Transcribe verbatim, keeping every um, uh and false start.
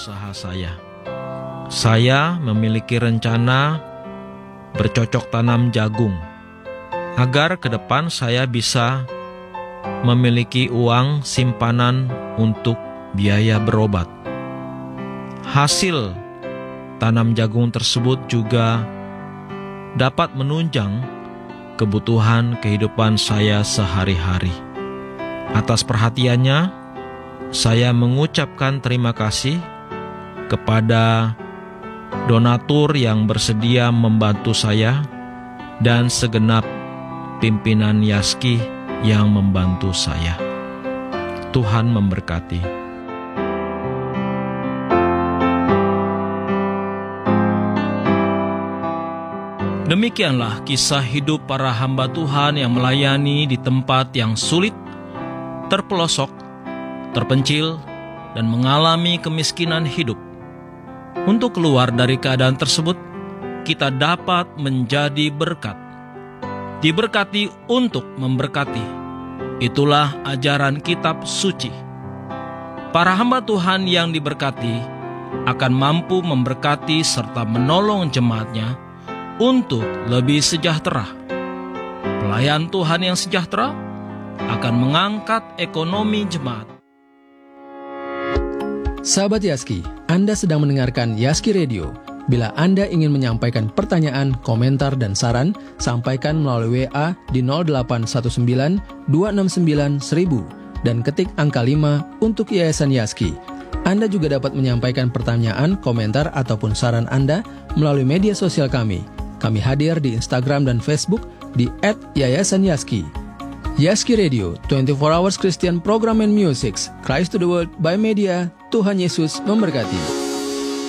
usaha saya. Saya memiliki rencana bercocok tanam jagung, agar ke depan saya bisa memiliki uang simpanan untuk biaya berobat. Hasil tanam jagung tersebut juga dapat menunjang kebutuhan kehidupan saya sehari-hari. Atas perhatiannya, saya mengucapkan terima kasih kepada donatur yang bersedia membantu saya dan segenap pimpinan Yaski yang membantu saya. Tuhan memberkati. Demikianlah kisah hidup para hamba Tuhan yang melayani di tempat yang sulit, terpelosok, terpencil, dan mengalami kemiskinan hidup. Untuk keluar dari keadaan tersebut, kita dapat menjadi berkat. Diberkati untuk memberkati. Itulah ajaran kitab suci. Para hamba Tuhan yang diberkati akan mampu memberkati serta menolong jemaatnya untuk lebih sejahtera. Pelayan Tuhan yang sejahtera akan mengangkat ekonomi jemaat. Sahabat Yaski, Anda sedang mendengarkan Yaski Radio. Bila Anda ingin menyampaikan pertanyaan, komentar, dan saran, sampaikan melalui W A di nol delapan satu sembilan dua enam sembilan seribu dan ketik angka lima untuk Yayasan Yaski. Anda juga dapat menyampaikan pertanyaan, komentar, ataupun saran Anda melalui media sosial kami. Kami hadir di Instagram dan Facebook di et yayasan yaski. Yaski Radio, dua puluh empat hours Christian Program and Music. Christ to the World by Media. Tuhan Yesus memberkati.